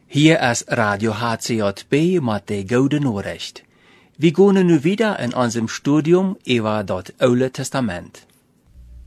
Hier ist Radio HCJB mit der guten Nachricht. Wir gehen nun wieder in unserem Studium über das Alte Testament.